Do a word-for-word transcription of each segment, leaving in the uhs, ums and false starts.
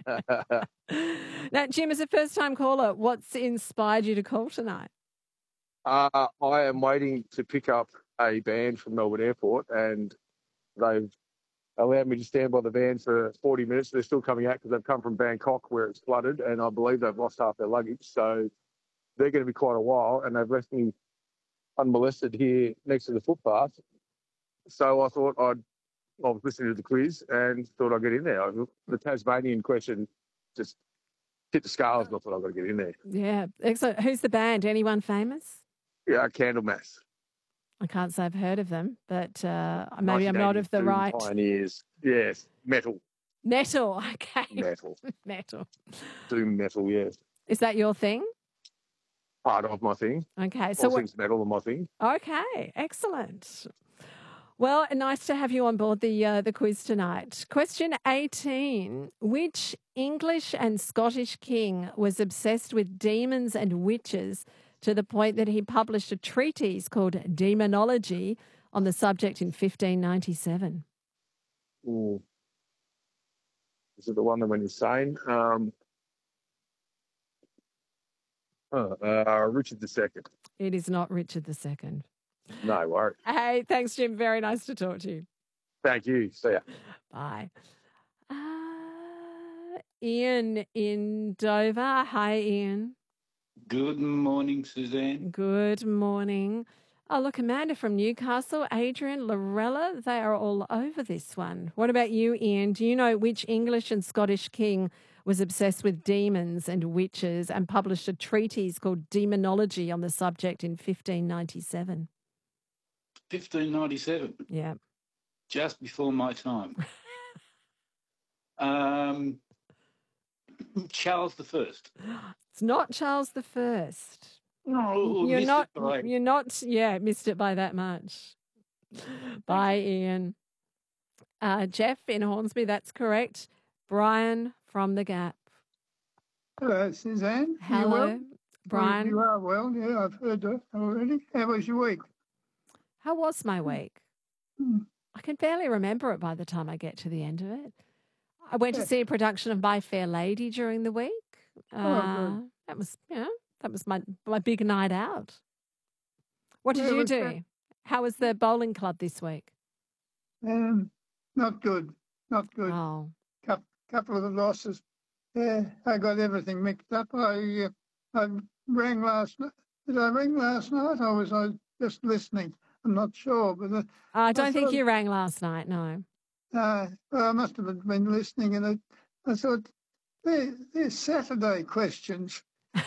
Now, Jim, as a first-time caller, what's inspired you to call tonight? Uh, I am waiting to pick up a van from Melbourne Airport, and they've allowed me to stand by the van for forty minutes. They're still coming out because they've come from Bangkok where it's flooded, and I believe they've lost half their luggage. So they're going to be quite a while, and they've left me unmolested here next to the footpath. So I thought I'd, I was listening to the quiz and thought I'd get in there. The Tasmanian question just hit the scales, and I thought I've got to get in there. Yeah, excellent. Who's the band? Anyone famous? Yeah, Candlemass. I can't say I've heard of them, but uh, maybe I'm not of the right. Pioneers. Yes, metal. Metal, okay. Metal. Metal. Doom metal, yes. Is that your thing? Part of my thing. Okay. So All what... things metal are my thing. Okay, excellent. Well, nice to have you on board the uh, the quiz tonight. Question eighteen. Which English and Scottish king was obsessed with demons and witches to the point that he published a treatise called Demonology on the subject in fifteen ninety-seven? Ooh. Is it the one that went insane? Um, oh, uh, Richard the Second. It is not Richard the Second. No worries. Hey, thanks, Jim. Very nice to talk to you. Thank you. See ya. Bye. Uh, Ian in Dover. Hi, Ian. Good morning, Suzanne. Good morning. Oh, look, Amanda from Newcastle, Adrian, Lorella, they are all over this one. What about you, Ian? Do you know which English and Scottish king was obsessed with demons and witches and published a treatise called Demonology on the subject in fifteen ninety-seven? fifteen ninety-seven? Yeah. Just before my time. um, Charles the First. It's not Charles the First. No, you're not. By... You're not. Yeah, missed it by that much. Bye, Ian. Uh, Jeff in Hornsby. That's correct. Brian from the Gap. Hello, Suzanne. Hello, you well? Brian. You are well. Yeah, I've heard that already. How was your week? How was my week? Hmm. I can barely remember it by the time I get to the end of it. I went yeah. to see a production of My Fair Lady during the week. Uh, oh, that was, you know, that was my my big night out. What did yeah, you do? That? How was the bowling club this week? Um, not good. Not good. Oh, couple, couple of losses. Yeah, I got everything mixed up. I uh, I rang last night. Did I ring last night? Or was I just listening? I'm not sure, but uh, I don't I think thought, you rang last night. No. Uh, well, I must have been listening, and I, I thought they're, they're Saturday questions.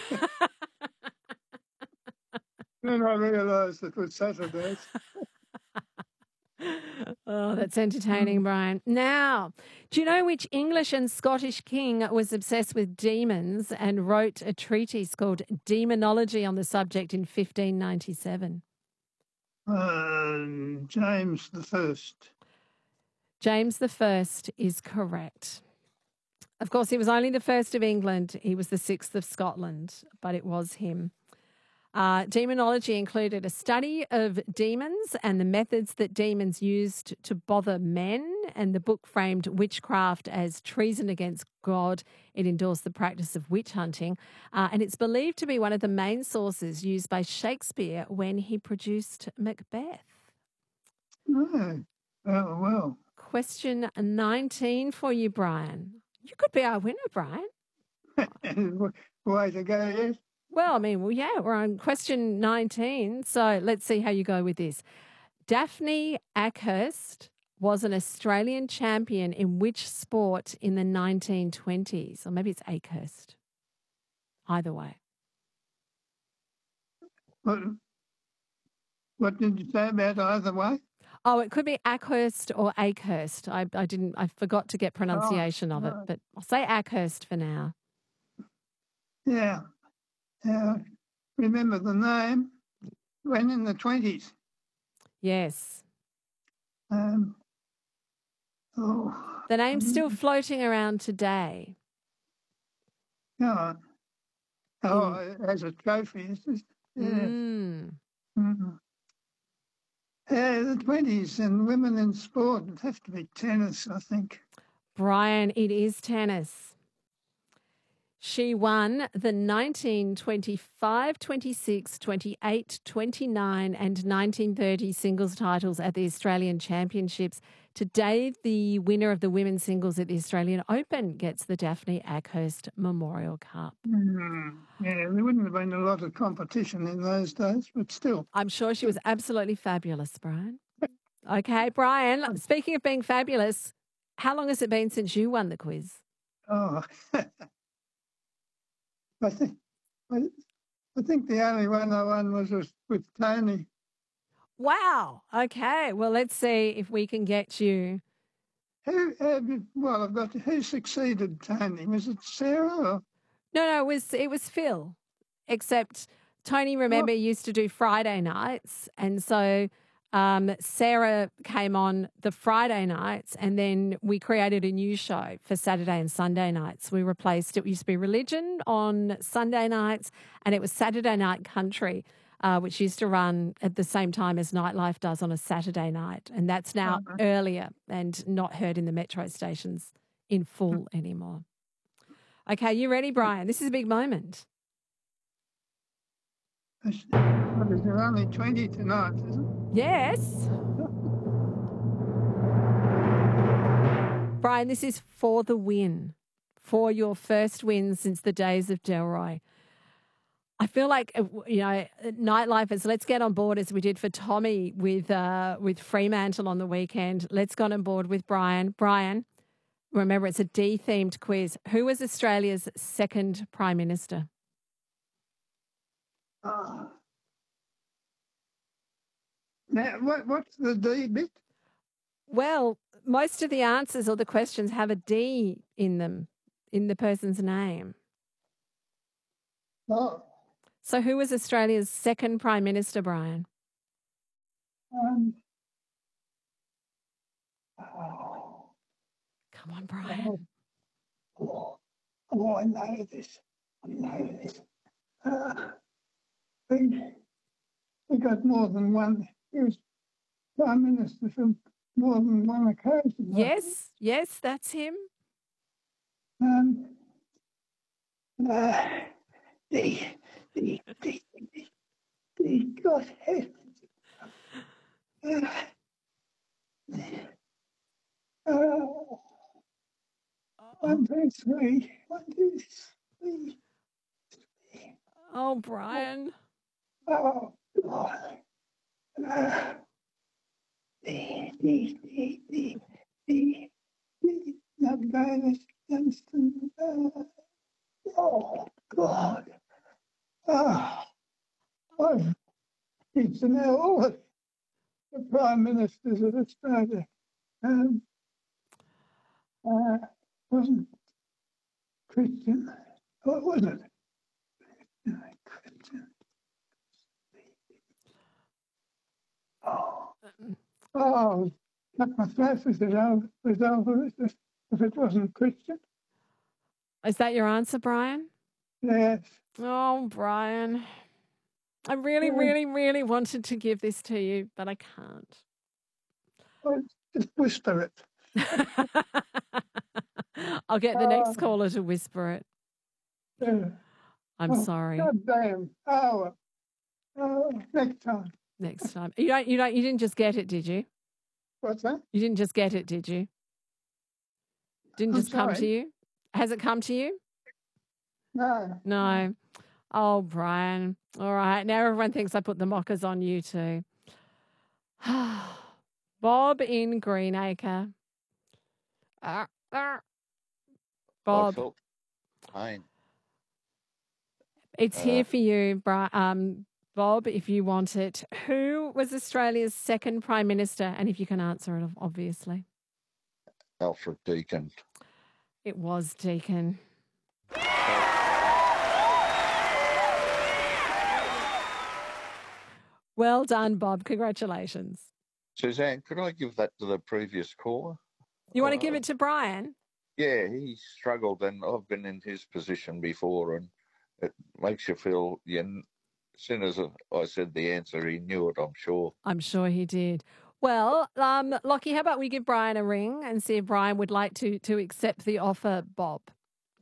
Then I realised it was Saturdays. Oh, that's entertaining, Brian. Now, do you know which English and Scottish king was obsessed with demons and wrote a treatise called Demonology on the subject in fifteen ninety-seven? Uh, James the First. James the First is correct. Of course, he was only the first of England. He was the sixth of Scotland, but it was him. Uh, demonology included a study of demons and the methods that demons used to bother men, and the book framed witchcraft as treason against God. It endorsed the practice of witch hunting, uh, and it's believed to be one of the main sources used by Shakespeare when he produced Macbeth. Oh, oh well. Question nineteen for you, Brian. You could be our winner, Brian. Way to go, yes. Well, I mean, well, yeah, we're on question nineteen, so let's see how you go with this. Daphne Ackhurst was an Australian champion in which sport in the nineteen twenties? Or maybe it's Ackhurst. Either way. What, what did you say about either way? Oh, it could be Ackhurst or Ackhurst. I, I didn't. I forgot to get pronunciation oh, of it, right. but I'll say Ackhurst for now. Yeah. Uh, remember the name? When in the twenties. Yes. Um, oh, the name's still floating around today. Yeah. Oh, mm. As a trophy. It's just, yeah. Mm. Mm-hmm. Uh, the twenties and women in sport would have to be tennis, I think. Brian, it is tennis. She won the nineteen twenty-five, twenty-six, twenty-eight, twenty-nine and nineteen thirty singles titles at the Australian Championships. Today, the winner of the women's singles at the Australian Open gets the Daphne Ackhurst Memorial Cup. Mm, yeah, there wouldn't have been a lot of competition in those days, but still. I'm sure she was absolutely fabulous, Brian. Okay, Brian, speaking of being fabulous, how long has it been since you won the quiz? Oh, I think I, I think the only one I won was with, with Tony. Wow. Okay. Well, let's see if we can get you. Who? Uh, well, I've got who succeeded Tony? Was it Sarah? Or? No, no, it was it was Phil. Except Tony, remember, Oh. used to do Friday nights, and so um, Sarah came on the Friday nights, and then we created a new show for Saturday and Sunday nights. We replaced it. Used to be Religion on Sunday nights, and it was Saturday Night Country, uh, which used to run at the same time as Nightlife does on a Saturday night, and that's now Uh-huh. earlier and not heard in the metro stations in full anymore. Okay, you ready, Brian? This is a big moment. Well, there's only twenty tonight, isn't it? Yes. Brian, this is for the win, for your first win since the days of Delroy. I feel like, uh, you know, Nightlifers, let's get on board as we did for Tommy with uh, with Fremantle on the weekend. Let's get on board with Brian. Brian, remember, it's a D-themed quiz. Who was Australia's second Prime Minister? Oh. Now, what, what's the D bit? Well, most of the answers or the questions have a D in them, in the person's name. Oh, So who was Australia's second Prime Minister, Brian? um, oh, Come on, Brian. oh, oh, I know this. I know this. Uh, he, he got more than one. He was Prime Minister for more than one occasion. wasn't he? Yes, yes, that's him. Um, uh, the, the, the, the, the God heavens. Uh, uh, one, two, three. One, two, three. three. Oh, Brian. Oh, God. Uh, the, the, the, the, the, the, not Bayless, Johnston. Uh, oh, God. Oh, oh, it's now all of the Prime Ministers of Australia. Um, uh, wasn't Christian, what was it? No, Christian. Oh, oh, cut my throat with it over, with over if, if it wasn't Christian. Is that your answer, Brian? Yes. Oh, Brian. I really, Yeah. really, really wanted to give this to you, but I can't. Well, just whisper it. I'll get the next Oh. caller to whisper it. Yeah. I'm Oh, sorry. God damn. Oh, oh, next time. Next time. You don't you don't you didn't just get it, did you? What's that? You didn't just get it, did you? Didn't I'm just come to sorry. you? Has it come to you? No. No. Oh, Brian. All right. Now everyone thinks I put the mockers on you too. Bob in Greenacre. Ah, ah. Bob, Bob. Fine. it's Uh, here for you, Bri- um, Bob, if you want it. Who was Australia's second Prime Minister? And if you can answer it, obviously. Alfred Deakin. It was Deakin. Well done, Bob. Congratulations. Suzanne, could I give that to the previous caller? You want to give Uh, it to Brian? Yeah, he struggled, and I've been in his position before, and it makes you feel. You, as soon as I said the answer, he knew it. I'm sure. I'm sure he did. Well, um, Lockie, how about we give Brian a ring and see if Brian would like to to accept the offer, Bob?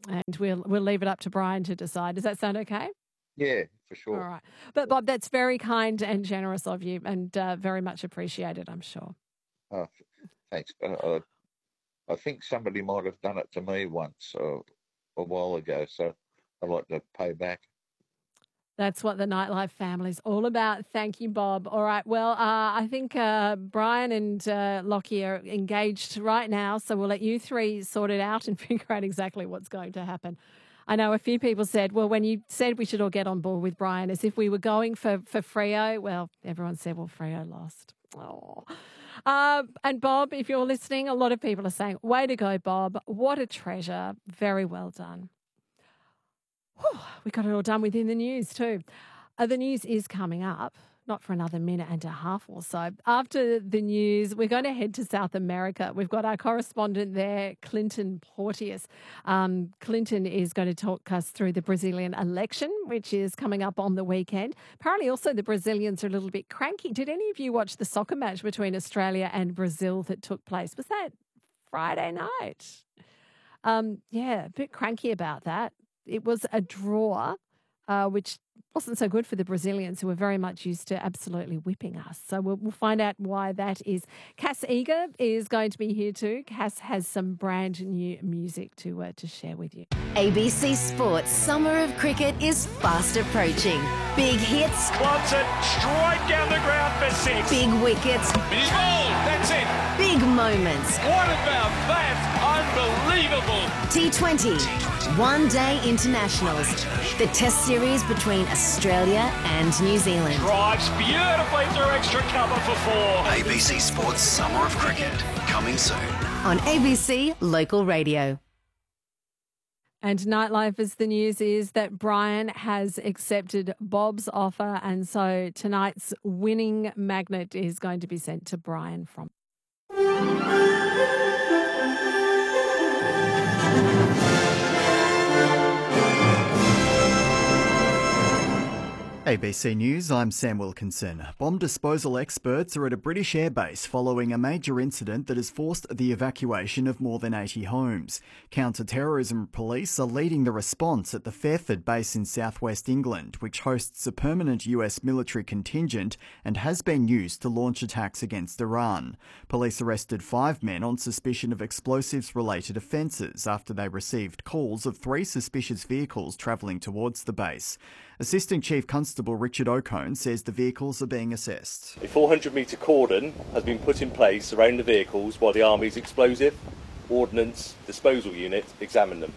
And we'll we'll leave it up to Brian to decide. Does that sound okay? Yeah, for sure. All right. But, Bob, that's very kind and generous of you and uh, very much appreciated, I'm sure. Oh, thanks. Uh, I think somebody might have done it to me once uh, a while ago, so I'd like to pay back. That's what the Nightlife family's all about. Thank you, Bob. All right. Well, uh, I think uh, Brian and uh, Lockie are engaged right now, so we'll let you three sort it out and figure out exactly what's going to happen. I know a few people said, well, when you said we should all get on board with Brian as if we were going for, for Freo, well, everyone said, well, Freo lost. Oh. Uh, and Bob, if you're listening, a lot of people are saying, way to go, Bob. What a treasure. Very well done. Whew, we got it all done within the news too. Uh, the news is coming up, not for another minute and a half or so. After the news, we're going to head to South America. We've got our correspondent there, Clinton Porteous. Um, Clinton is going to talk us through the Brazilian election, which is coming up on the weekend. Apparently also the Brazilians are a little bit cranky. Did any of you watch the soccer match between Australia and Brazil that took place? Was that Friday night? Um, yeah, a bit cranky about that. It was a draw, uh, which wasn't so good for the Brazilians, who were very much used to absolutely whipping us. So we'll, we'll find out why that is. Cass Eager is going to be here too. Cass has some brand new music to uh, to share with you. A B C Sports Summer of Cricket is fast approaching. Big hits. Wants it straight down the ground for six. Big wickets. He's bowled. That's it. Big moments. What about that? Unbelievable. T twenty. One Day Internationals. The Test series between Australia and New Zealand. Drives beautifully through extra cover for four. A B C Sports Summer of Cricket, coming soon. On A B C Local Radio. And Nightlife as the news is that Brian has accepted Bob's offer, and so tonight's winning magnet is going to be sent to Brian from... A B C News, I'm Sam Wilkinson. Bomb disposal experts are at a British airbase following a major incident that has forced the evacuation of more than eighty homes. Counter-terrorism police are leading the response at the Fairford base in southwest England, which hosts a permanent U S military contingent and has been used to launch attacks against Iran. Police arrested five men on suspicion of explosives-related offences after they received calls of three suspicious vehicles travelling towards the base. Assistant Chief Constable Richard O'Cone says the vehicles are being assessed. A four hundred metre cordon has been put in place around the vehicles while the Army's explosive, ordnance, disposal unit examine them.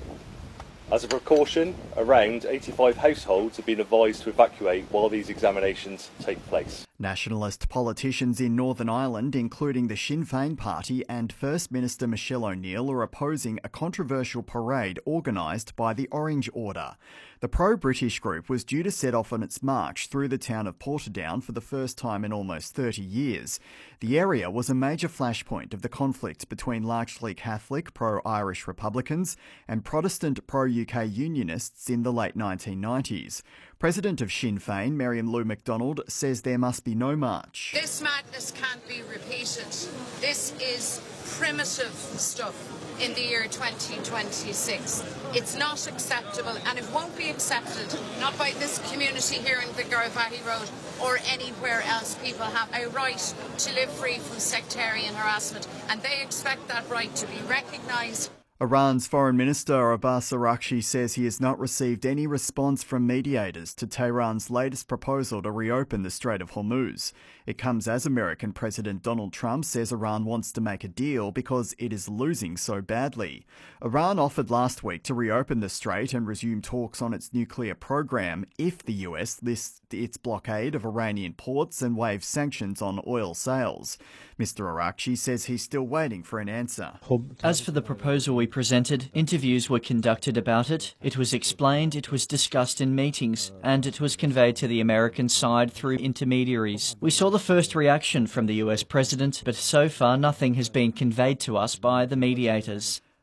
As a precaution, around eighty-five households have been advised to evacuate while these examinations take place. Nationalist politicians in Northern Ireland, including the Sinn Féin party and First Minister Michelle O'Neill, are opposing a controversial parade organised by the Orange Order. The pro-British group was due to set off on its march through the town of Portadown for the first time in almost thirty years. The area was a major flashpoint of the conflict between largely Catholic pro-Irish Republicans and Protestant pro-U K Unionists in the late nineteen nineties. President of Sinn Féin, Miriam Lou MacDonald, says there must be no march. This madness can't be repeated. This is primitive stuff in the year twenty twenty-six. It's not acceptable, and it won't be accepted, not by this community here in Glengorrow Valley Road or anywhere else. People have a right to live free from sectarian harassment, and they expect that right to be recognised. Iran's Foreign Minister Abbas Araghchi says he has not received any response from mediators to Tehran's latest proposal to reopen the Strait of Hormuz. It comes as American President Donald Trump says Iran wants to make a deal because it is losing so badly. Iran offered last week to reopen the strait and resume talks on its nuclear program if the U S lists its blockade of Iranian ports and waives sanctions on oil sales. Mister Araghchi says he's still waiting for an answer. As for the proposal we presented, interviews were conducted about it, it was explained, it was discussed in meetings, and it was conveyed to the American side through intermediaries. We saw the first reaction from the U S President, but so far nothing has been conveyed to us by the mediators.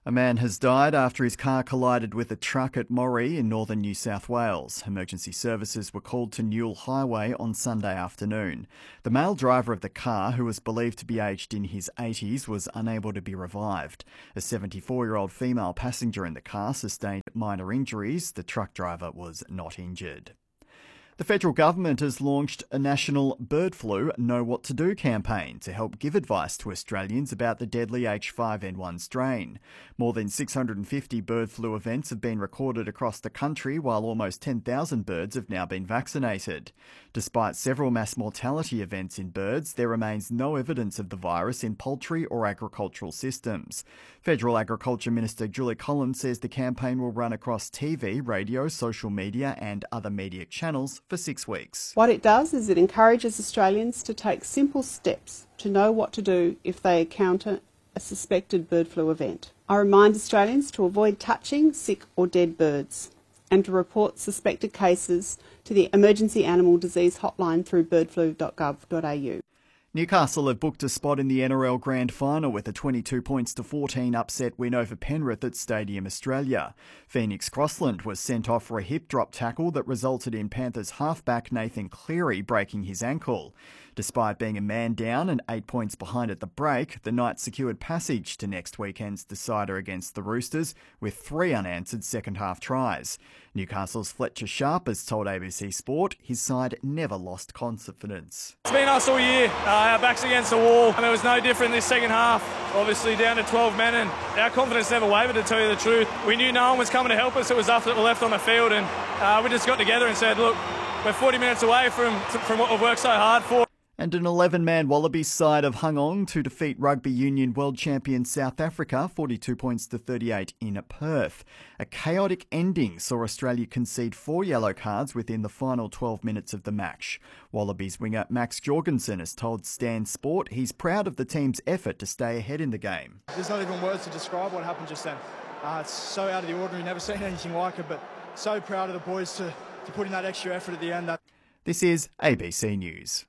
A man has died after his car collided with a truck at Moree in northern New South Wales. Emergency services were called to Newell Highway on Sunday afternoon. The male driver of the car, who was believed to be aged in his eighties, was unable to be revived. A seventy-four-year-old female passenger in the car sustained minor injuries. The truck driver was not injured. The federal government has launched a national bird flu Know What to Do campaign to help give advice to Australians about the deadly H five N one strain. More than six hundred fifty bird flu events have been recorded across the country, while almost ten thousand birds have now been vaccinated. Despite several mass mortality events in birds, there remains no evidence of the virus in poultry or agricultural systems. Federal Agriculture Minister Julie Collins says the campaign will run across T V, radio, social media and other media channels for six weeks. What it does is it encourages Australians to take simple steps to know what to do if they encounter a suspected bird flu event. I remind Australians to avoid touching sick or dead birds and to report suspected cases to the Emergency Animal Disease Hotline through bird flu dot gov dot a u. Newcastle have booked a spot in the N R L Grand Final with a twenty-two points to fourteen upset win over Penrith at Stadium Australia. Phoenix Crossland was sent off for a hip drop tackle that resulted in Panthers halfback Nathan Cleary breaking his ankle. Despite being a man down and eight points behind at the break, the Knights secured passage to next weekend's decider against the Roosters with three unanswered second-half tries. Newcastle's Fletcher Sharp has told A B C Sport his side never lost confidence. It's been us all year, uh, our backs against the wall, and it was no different this second half. Obviously down to twelve men, and our confidence never wavered, to tell you the truth. We knew no one was coming to help us, it was us that were left on the field, and uh, we just got together and said, look, we're forty minutes away from, from what we've worked so hard for. And an eleven-man Wallabies side have hung on to defeat Rugby Union world champion South Africa forty-two points to thirty-eight in Perth. A chaotic ending saw Australia concede four yellow cards within the final twelve minutes of the match. Wallabies winger Max Jorgensen has told Stan Sport he's proud of the team's effort to stay ahead in the game. There's not even words to describe what happened just then. Uh, it's so out of the ordinary, never seen anything like it, but so proud of the boys to, to put in that extra effort at the end. That... This is A B C News.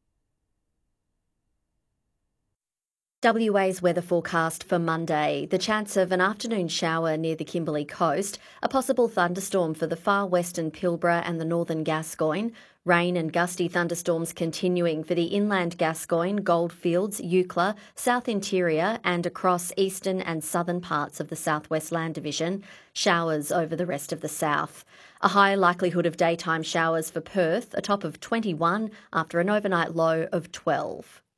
W A's weather forecast for Monday. The chance of an afternoon shower near the Kimberley coast, a possible thunderstorm for the far western Pilbara and the northern Gascoyne, rain and gusty thunderstorms continuing for the inland Gascoyne, Goldfields, Eucla, South Interior and across eastern and southern parts of the South West Land Division, showers over the rest of the south. A high likelihood of daytime showers for Perth, a top of twenty-one after an overnight low of twelve.